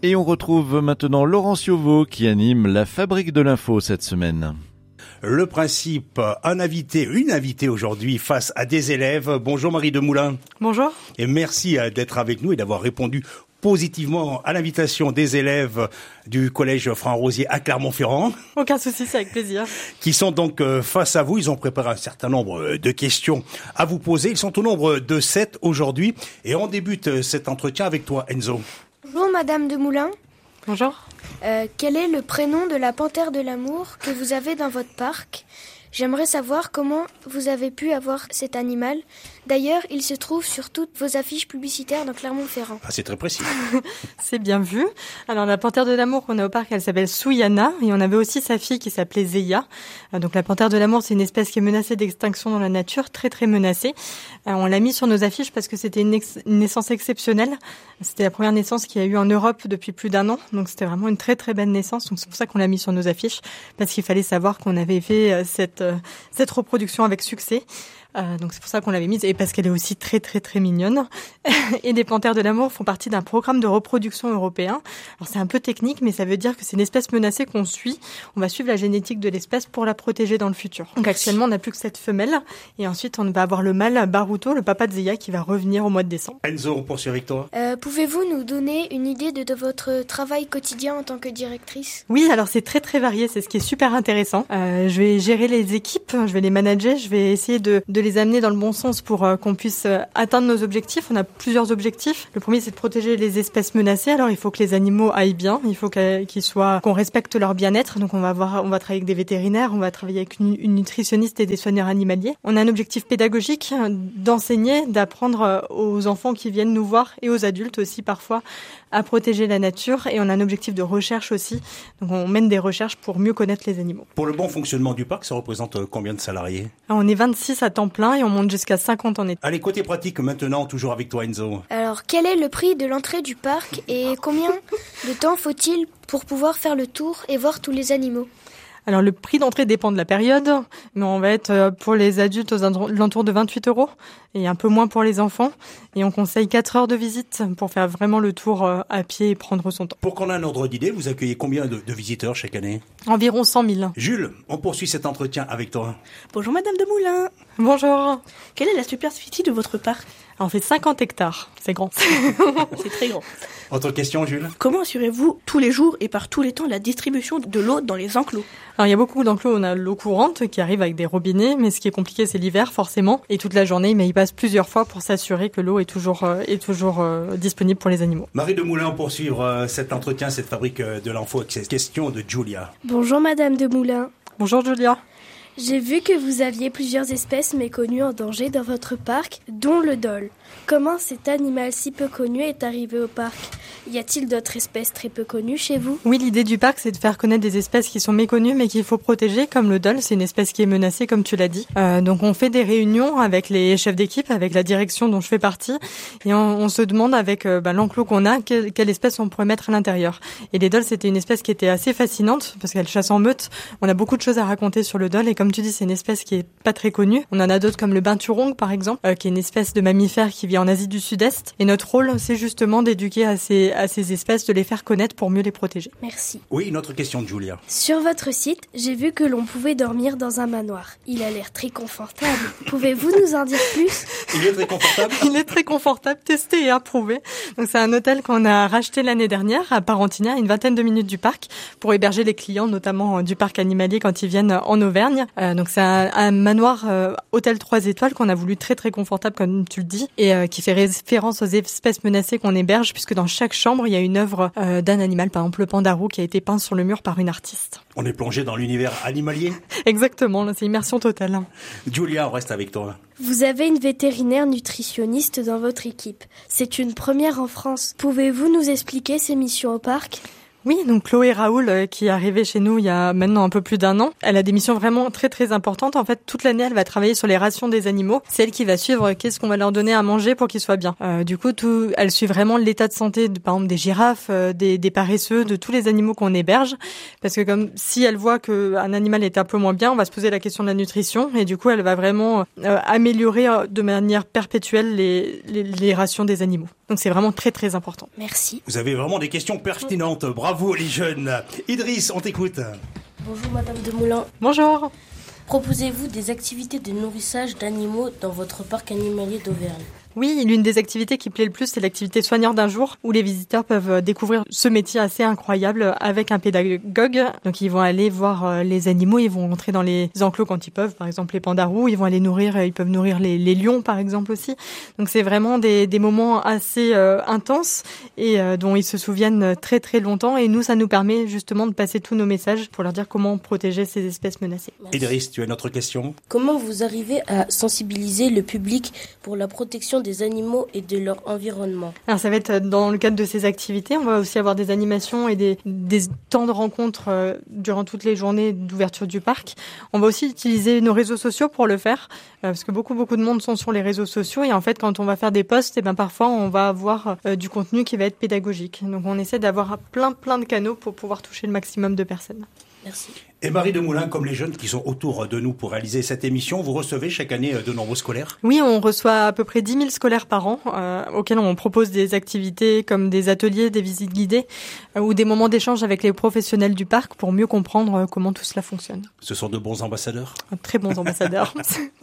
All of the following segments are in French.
Et on retrouve maintenant Laurent Ciovo qui anime la Fabrique de l'info cette semaine. Le principe, une invitée aujourd'hui face à des élèves. Bonjour Marie Demoulin. Bonjour. Et merci d'être avec nous et d'avoir répondu positivement à l'invitation des élèves du collège Franc-Rosier à Clermont-Ferrand. Aucun souci, c'est avec plaisir. Qui sont donc face à vous. Ils ont préparé un certain nombre de questions à vous poser. Ils sont au nombre de 7 aujourd'hui. Et on débute cet entretien avec toi, Enzo. Bonjour Madame Demoulin. Bonjour. Quel est le prénom de la panthère de l'amour que vous avez dans votre parc ? J'aimerais savoir comment vous avez pu avoir cet animal. D'ailleurs, il se trouve sur toutes vos affiches publicitaires dans Clermont-Ferrand. Ah, c'est très précis. C'est bien vu. Alors, la panthère de l'amour qu'on a au parc, elle s'appelle Souyana. Et on avait aussi sa fille qui s'appelait Zeya. Donc, la panthère de l'amour, c'est une espèce qui est menacée d'extinction dans la nature, très, très menacée. On l'a mis sur nos affiches parce que c'était une naissance exceptionnelle. C'était la première naissance qu'il y a eu en Europe depuis plus d'1 an. Donc, c'était vraiment une très, très belle naissance. Donc, c'est pour ça qu'on l'a mis sur nos affiches. Parce qu'il fallait savoir qu'on avait fait cette reproduction avec succès. Donc c'est pour ça qu'on l'avait mise et parce qu'elle est aussi très très très mignonne. Et les panthères de l'amour font partie d'un programme de reproduction européen. Alors c'est un peu technique, mais ça veut dire que c'est une espèce menacée qu'on suit. On va suivre la génétique de l'espèce pour la protéger dans le futur. Donc actuellement on n'a plus que cette femelle et ensuite on va avoir le mâle Baruto, le papa de Zeya, qui va revenir au mois de décembre. Enzo, on poursuit avec toi. Pouvez-vous nous donner une idée de votre travail quotidien en tant que directrice ? Oui, alors c'est très très varié, c'est ce qui est super intéressant. Je vais gérer les équipes, je vais les manager, je vais essayer de les amener dans le bon sens pour qu'on puisse atteindre nos objectifs. On a plusieurs objectifs. Le premier, c'est de protéger les espèces menacées. Alors, il faut que les animaux aillent bien. Il faut qu'on respecte leur bien-être. Donc, on va travailler avec des vétérinaires. On va travailler avec une nutritionniste et des soigneurs animaliers. On a un objectif pédagogique d'enseigner, d'apprendre aux enfants qui viennent nous voir et aux adultes aussi parfois à protéger la nature. Et on a un objectif de recherche aussi. Donc, on mène des recherches pour mieux connaître les animaux. Pour le bon fonctionnement du parc, ça représente combien de salariés ? Alors, on est 26 à temps plein et on monte jusqu'à 50 en été. Allez, côté pratique maintenant, toujours avec toi Enzo. Alors, quel est le prix de l'entrée du parc et combien de temps faut-il pour pouvoir faire le tour et voir tous les animaux ? Alors, le prix d'entrée dépend de la période, mais on va être pour les adultes aux alentours de 28 € et un peu moins pour les enfants. Et on conseille 4 heures de visite pour faire vraiment le tour à pied et prendre son temps. Pour qu'on ait un ordre d'idée, vous accueillez combien de visiteurs chaque année ? Environ 100 000. Jules, on poursuit cet entretien avec toi. Bonjour Madame Demoulin. Bonjour. Quelle est la superficie de votre parc ? Alors, on fait 50 hectares. C'est grand. C'est très grand. Autre question, Jules ? Comment assurez-vous tous les jours et par tous les temps la distribution de l'eau dans les enclos ? Alors, il y a beaucoup d'enclos. On a l'eau courante qui arrive avec des robinets, mais ce qui est compliqué, c'est l'hiver, forcément. Et toute la journée, mais il passe plusieurs fois pour s'assurer que l'eau est toujours disponible pour les animaux. Marie Demoulin, pour poursuivre cet entretien, cette fabrique de l'info, avec cette question de Julia. Bonjour Madame Demoulin. Bonjour Julia. J'ai vu que vous aviez plusieurs espèces méconnues en danger dans votre parc, dont le dholle. Comment cet animal si peu connu est arrivé au parc ? Y a-t-il d'autres espèces très peu connues chez vous ? Oui, l'idée du parc, c'est de faire connaître des espèces qui sont méconnues mais qu'il faut protéger, comme le dholle. C'est une espèce qui est menacée, comme tu l'as dit. Donc on fait des réunions avec les chefs d'équipe, avec la direction dont je fais partie, et on se demande avec l'enclos qu'on a, quelle espèce on pourrait mettre à l'intérieur. Et les dholles, c'était une espèce qui était assez fascinante parce qu'elle chasse en meute. On a beaucoup de choses à raconter sur le dholle, et comme tu dis, c'est une espèce qui est pas très connue. On en a d'autres comme le binturong, par exemple, qui est une espèce de mammifère qui vit en Asie du Sud-Est. Et notre rôle, c'est justement d'éduquer à ces espèces, de les faire connaître pour mieux les protéger. Merci. Oui, une autre question de Julia. Sur votre site, j'ai vu que l'on pouvait dormir dans un manoir. Il a l'air très confortable. Pouvez-vous nous en dire plus ? Il est très confortable ? Il est très confortable, testé et approuvé. Donc c'est un hôtel qu'on a racheté l'année dernière à Parentignat, à une 20aine de minutes du parc, pour héberger les clients, notamment du parc animalier quand ils viennent en Auvergne. Donc c'est un manoir hôtel 3 étoiles qu'on a voulu très très confortable, comme tu le dis, et qui fait référence aux espèces menacées qu'on héberge, puisque dans chaque chambre, il y a une œuvre d'un animal, par exemple le pandarou, qui a été peint sur le mur par une artiste. On est plongé dans l'univers animalier ? Exactement, là, c'est immersion totale. Julia, on reste avec toi. Vous avez une vétérinaire nutritionniste dans votre équipe. C'est une première en France. Pouvez-vous nous expliquer ses missions au parc ? Oui, donc Chloé Raoul, qui est arrivée chez nous il y a maintenant un peu plus d'1 an, elle a des missions vraiment très très importantes. En fait, toute l'année, elle va travailler sur les rations des animaux. C'est elle qui va suivre qu'est-ce qu'on va leur donner à manger pour qu'ils soient bien. Du coup, elle suit vraiment l'état de santé, par exemple, des girafes, des paresseux, de tous les animaux qu'on héberge. Parce que comme si elle voit qu'un animal est un peu moins bien, on va se poser la question de la nutrition. Et du coup, elle va vraiment améliorer de manière perpétuelle les rations des animaux. Donc c'est vraiment très très important. Merci. Vous avez vraiment des questions pertinentes. Bravo les jeunes. Idriss, on t'écoute. Bonjour Madame Demoulin. Bonjour. Proposez-vous des activités de nourrissage d'animaux dans votre parc animalier d'Auvergne ? Oui, l'une des activités qui plaît le plus, c'est l'activité soigneur d'un jour, où les visiteurs peuvent découvrir ce métier assez incroyable avec un pédagogue. Donc ils vont aller voir les animaux, ils vont rentrer dans les enclos quand ils peuvent, par exemple les pandarous, ils vont aller ils peuvent nourrir les lions par exemple aussi. Donc c'est vraiment des moments assez intenses et dont ils se souviennent très très longtemps. Et nous, ça nous permet justement de passer tous nos messages pour leur dire comment protéger ces espèces menacées. Merci. Idriss, tu as une autre question ? Comment vous arrivez à sensibiliser le public pour la protection des animaux et de leur environnement ? Alors ça va être dans le cadre de ces activités. On va aussi avoir des animations et des temps de rencontres durant toutes les journées d'ouverture du parc. On va aussi utiliser nos réseaux sociaux pour le faire, parce que beaucoup de monde sont sur les réseaux sociaux et en fait quand on va faire des posts, parfois on va avoir du contenu qui va être pédagogique. Donc on essaie d'avoir plein de canaux pour pouvoir toucher le maximum de personnes. Merci. Et Marie Demoulin, comme les jeunes qui sont autour de nous pour réaliser cette émission, vous recevez chaque année de nombreux scolaires ? Oui, on reçoit à peu près 10 000 scolaires par an, auxquels on propose des activités comme des ateliers, des visites guidées ou des moments d'échange avec les professionnels du parc pour mieux comprendre comment tout cela fonctionne. Ce sont de bons ambassadeurs ? Très bons ambassadeurs.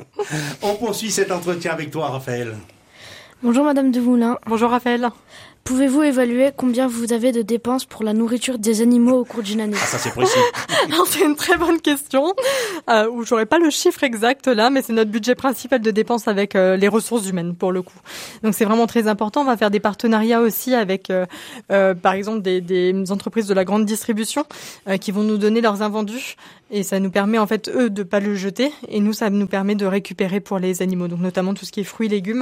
On poursuit cet entretien avec toi, Raphaël. Bonjour Madame Demoulin. Bonjour Raphaël. Pouvez-vous évaluer combien vous avez de dépenses pour la nourriture des animaux au cours d'une année ? Ah, ça c'est précis. Alors, c'est une très bonne question, où j'aurais pas le chiffre exact là, mais c'est notre budget principal de dépenses avec les ressources humaines pour le coup. Donc c'est vraiment très important. On va faire des partenariats aussi avec, par exemple, des entreprises de la grande distribution qui vont nous donner leurs invendus. Et ça nous permet en fait, eux, de pas le jeter. Et nous, ça nous permet de récupérer pour les animaux. Donc notamment tout ce qui est fruits, légumes.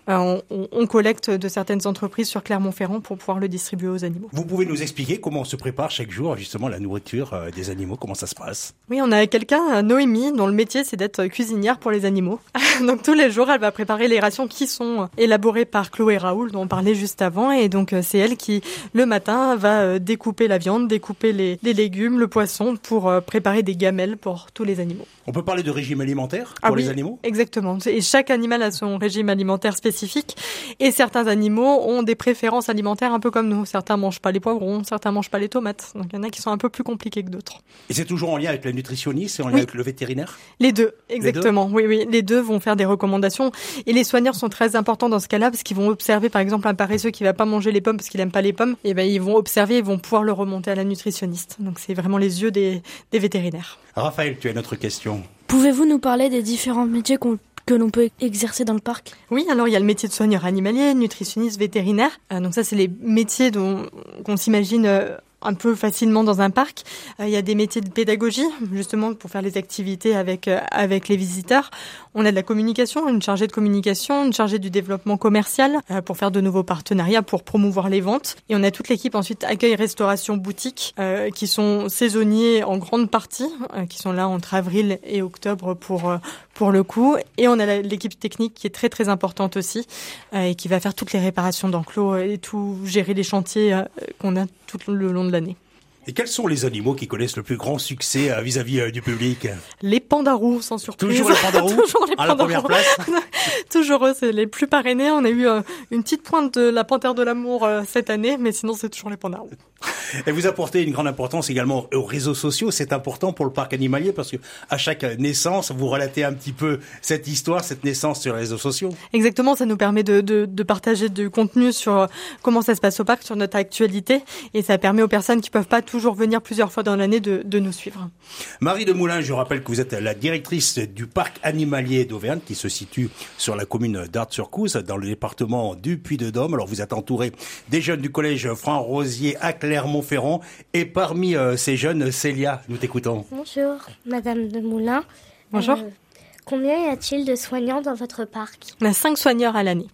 On collecte de certaines entreprises sur Clermont-Ferrand pour pouvoir le distribuer aux animaux. Vous pouvez nous expliquer comment on se prépare chaque jour justement la nourriture des animaux, comment ça se passe ? Oui, on a quelqu'un, Noémie, dont le métier c'est d'être cuisinière pour les animaux. Donc tous les jours, elle va préparer les rations qui sont élaborées par Chloé Raoul, dont on parlait juste avant. Et donc c'est elle qui, le matin, va découper la viande, découper les légumes, le poisson pour préparer des gamelles pour tous les animaux. On peut parler de régime alimentaire pour les animaux ? Exactement. Et chaque animal a son régime alimentaire spécifique. Et certains animaux ont des préférences alimentaires un peu comme nous. Certains mangent pas les poivrons, certains mangent pas les tomates. Donc il y en a qui sont un peu plus compliqués que d'autres. Et c'est toujours en lien avec la nutritionniste et en lien avec le vétérinaire ? Les deux, exactement. Oui. Les deux vont faire des recommandations. Et les soigneurs sont très importants dans ce cas-là parce qu'ils vont observer, par exemple, un paresseux qui va pas manger les pommes parce qu'il aime pas les pommes. Et ils vont observer, ils vont pouvoir le remonter à la nutritionniste. Donc c'est vraiment les yeux des vétérinaires. Raphaël, tu as une autre question. Pouvez-vous nous parler des différents métiers que l'on peut exercer dans le parc ? Oui, alors il y a le métier de soigneur animalier, nutritionniste, vétérinaire. Donc ça, c'est les métiers qu'on s'imagine un peu facilement dans un parc. Il y a des métiers de pédagogie, justement pour faire les activités avec les visiteurs. On a de la communication, une chargée de communication, une chargée du développement commercial pour faire de nouveaux partenariats, pour promouvoir les ventes. Et on a toute l'équipe ensuite accueil, restauration, boutique, qui sont saisonniers en grande partie, qui sont là entre avril et octobre pour le coup. Et on a l'équipe technique qui est très très importante aussi et qui va faire toutes les réparations d'enclos et tout gérer les chantiers qu'on a tout le long de l'année. Et quels sont les animaux qui connaissent le plus grand succès vis-à-vis du public ? Les pandarous, sans surprise. Toujours les pandarous Toujours les à la première place. Toujours eux, c'est les plus parrainés. On a eu une petite pointe de la panthère de l'amour cette année, mais sinon c'est toujours les pandarous. Et vous apportez une grande importance également aux réseaux sociaux. C'est important pour le parc animalier parce que à chaque naissance, vous relatez un petit peu cette histoire, cette naissance sur les réseaux sociaux. Exactement, ça nous permet de partager du contenu sur comment ça se passe au parc, sur notre actualité, et ça permet aux personnes qui peuvent pas toujours venir plusieurs fois dans l'année de nous suivre. Marie Demoulin, je rappelle que vous êtes la directrice du parc animalier d'Auvergne qui se situe sur la commune d'Art-sur-Couze dans le département du Puy-de-Dôme. Alors vous êtes entourée des jeunes du collège Franc-Rosier à Clermont-Ferrand et parmi ces jeunes, Célia, nous t'écoutons. Bonjour Madame Demoulin. Bonjour. Combien y a-t-il de soignants dans votre parc ? On a 5 soigneurs à l'année.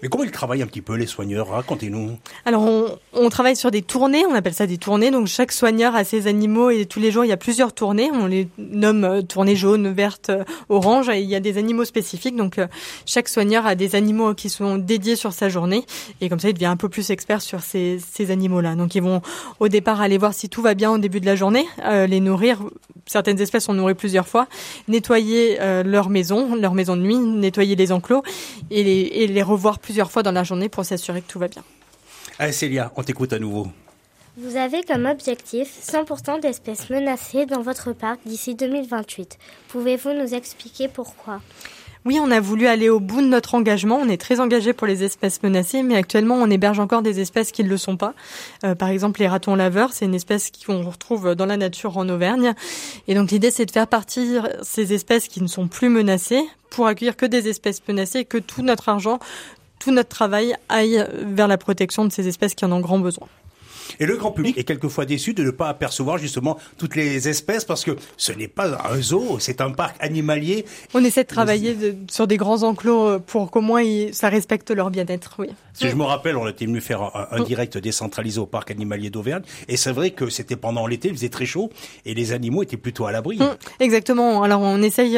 Mais comment ils travaillent un petit peu, les soigneurs? Racontez-nous. Alors, on travaille sur des tournées, on appelle ça des tournées. Donc, chaque soigneur a ses animaux et tous les jours, il y a plusieurs tournées. On les nomme tournées jaunes, vertes, oranges. Et il y a des animaux spécifiques. Donc, chaque soigneur a des animaux qui sont dédiés sur sa journée. Et comme ça, il devient un peu plus expert sur ces animaux-là. Donc, ils vont au départ aller voir si tout va bien au début de la journée, les nourrir. Certaines espèces sont nourries plusieurs fois. Nettoyer leur maison de nuit, nettoyer les enclos et les revoir plusieurs fois dans la journée pour s'assurer que tout va bien. Allez Célia, on t'écoute à nouveau. Vous avez comme objectif 100% d'espèces menacées dans votre parc d'ici 2028. Pouvez-vous nous expliquer pourquoi ? Oui, on a voulu aller au bout de notre engagement. On est très engagé pour les espèces menacées, mais actuellement, on héberge encore des espèces qui ne le sont pas. Par exemple, les ratons laveurs, c'est une espèce qu'on retrouve dans la nature en Auvergne. Et donc, l'idée, c'est de faire partir ces espèces qui ne sont plus menacées pour accueillir que des espèces menacées et que tout notre argent, tout notre travail aille vers la protection de ces espèces qui en ont grand besoin. Et le grand public est quelquefois déçu de ne pas apercevoir justement toutes les espèces parce que ce n'est pas un zoo, c'est un parc animalier. On essaie de travailler sur des grands enclos pour qu'au moins ça respecte leur bien-être, oui. Si je me rappelle, on était venu faire un direct décentralisé au parc animalier d'Auvergne et c'est vrai que c'était pendant l'été, il faisait très chaud et les animaux étaient plutôt à l'abri. Exactement. Alors on essaye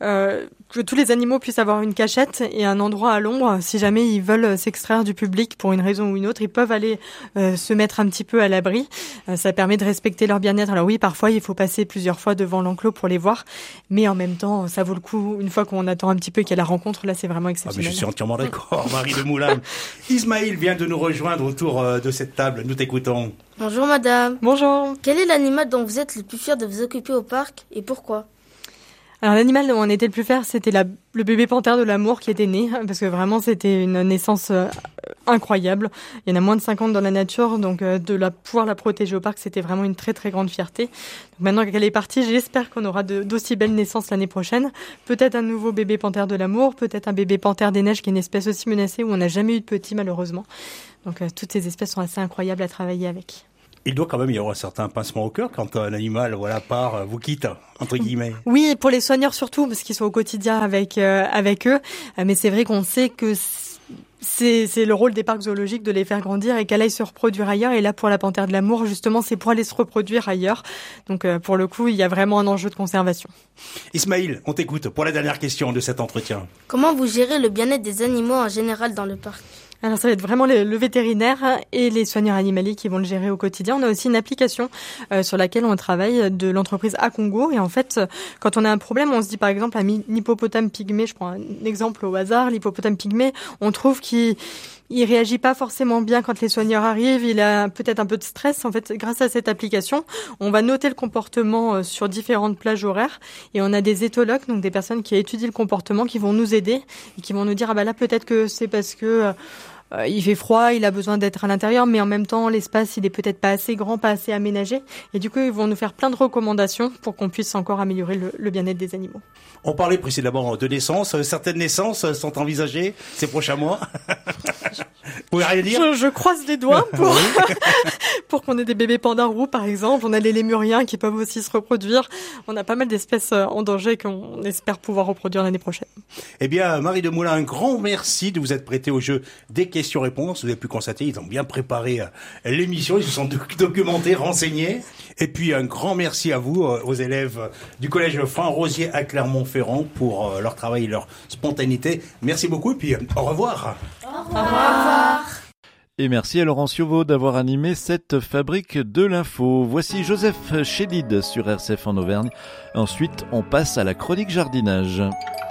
que tous les animaux puissent avoir une cachette et un endroit à l'ombre. Si jamais ils veulent s'extraire du public pour une raison ou une autre, ils peuvent aller se mettre un petit peu à l'abri. Ça permet de respecter leur bien-être. Alors oui, parfois il faut passer plusieurs fois devant l'enclos pour les voir, mais en même temps, ça vaut le coup. Une fois qu'on attend un petit peu qu'il y a la rencontre, là c'est vraiment exceptionnel. Je suis entièrement d'accord, Marie de Moulin. Ismaël vient de nous rejoindre autour de cette table. Nous t'écoutons. Bonjour madame. Bonjour. Quel est l'animal dont vous êtes le plus fier de vous occuper au parc et pourquoi ? Alors l'animal dont on était le plus fier, c'était le bébé panthère de l'amour qui était né, parce que vraiment c'était une naissance incroyable. Il y en a moins de 50 dans la nature, donc pouvoir la protéger au parc, c'était vraiment une très très grande fierté. Donc, maintenant qu'elle est partie, j'espère qu'on aura d'aussi belles naissances l'année prochaine. Peut-être un nouveau bébé panthère de l'amour, peut-être un bébé panthère des neiges qui est une espèce aussi menacée où on n'a jamais eu de petit malheureusement. Donc toutes ces espèces sont assez incroyables à travailler avec. Il doit quand même y avoir un certain pincement au cœur quand un animal part, vous quitte, entre guillemets. Oui, pour les soigneurs surtout, parce qu'ils sont au quotidien avec eux. Mais c'est vrai qu'on sait que c'est le rôle des parcs zoologiques de les faire grandir et qu'elle aille se reproduire ailleurs. Et là, pour la panthère de l'amour, justement, c'est pour aller se reproduire ailleurs. Donc, pour le coup, il y a vraiment un enjeu de conservation. Ismaël, on t'écoute pour la dernière question de cet entretien. Comment vous gérez le bien-être des animaux en général dans le parc ? Alors ça va être vraiment le vétérinaire et les soigneurs animaliers qui vont le gérer au quotidien. On a aussi une application sur laquelle on travaille de l'entreprise Acongo. Et en fait, quand on a un problème, on se dit par exemple un hippopotame pygmée, je prends un exemple au hasard, l'hippopotame pygmée, on trouve qu'il réagit pas forcément bien quand les soigneurs arrivent, il a peut-être un peu de stress. En fait, grâce à cette application, on va noter le comportement sur différentes plages horaires et on a des éthologues, donc des personnes qui étudient le comportement, qui vont nous aider et qui vont nous dire là peut-être que c'est parce que il fait froid, il a besoin d'être à l'intérieur, mais en même temps, l'espace, il est peut-être pas assez grand, pas assez aménagé. Et du coup, ils vont nous faire plein de recommandations pour qu'on puisse encore améliorer le bien-être des animaux. On parlait précédemment de naissance. Certaines naissances sont envisagées ces prochains mois. Vous pouvez rien dire ? Je croise les doigts pour qu'on ait des bébés pandas roux, par exemple. On a les lémuriens qui peuvent aussi se reproduire. On a pas mal d'espèces en danger qu'on espère pouvoir reproduire l'année prochaine. Eh bien, Marie de Moulin, un grand merci de vous être prêtée au jeu des questions-réponses. Vous avez pu constater, ils ont bien préparé l'émission. Ils se sont documentés, renseignés. Et puis, un grand merci à vous, aux élèves du collège Franc-Rosier à Clermont-Ferrand pour leur travail et leur spontanéité. Merci beaucoup et puis au revoir. Au revoir. Et merci à Laurent Ciovo d'avoir animé cette fabrique de l'info. Voici Joseph Chédid sur RCF en Auvergne. Ensuite, on passe à la chronique jardinage.